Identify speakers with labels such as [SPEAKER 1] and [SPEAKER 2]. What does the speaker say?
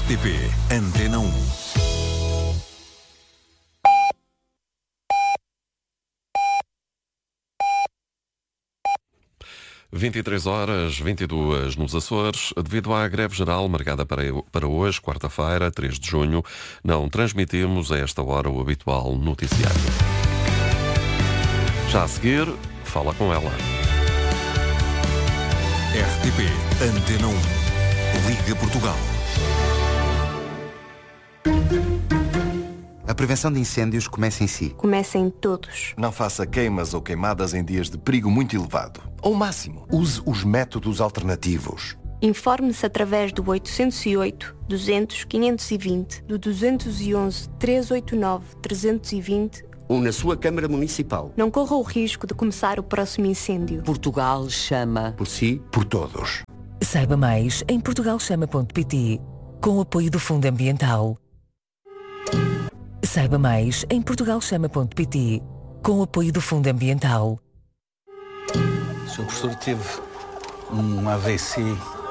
[SPEAKER 1] RTP Antena 1. (23h22) nos Açores. Devido à greve geral marcada para hoje, quarta-feira, 3 de junho, não transmitimos a esta hora o habitual noticiário. Já a seguir, fala com ela. RTP Antena 1. Liga Portugal.
[SPEAKER 2] A prevenção de incêndios começa em si.
[SPEAKER 3] Começa em todos.
[SPEAKER 4] Não faça queimas ou queimadas em dias de perigo muito elevado. Ao máximo, use os métodos alternativos.
[SPEAKER 3] Informe-se através do 808 200 520, do 211 389 320
[SPEAKER 5] ou na sua Câmara Municipal.
[SPEAKER 3] Não corra o risco de começar o próximo incêndio.
[SPEAKER 5] Portugal chama.
[SPEAKER 2] Por si,
[SPEAKER 4] por todos.
[SPEAKER 6] Saiba mais em portugalchama.pt, com o apoio do Fundo Ambiental. Saiba mais em portugalchama.pt, com o apoio do Fundo Ambiental.
[SPEAKER 7] O Sr. Professor teve um AVC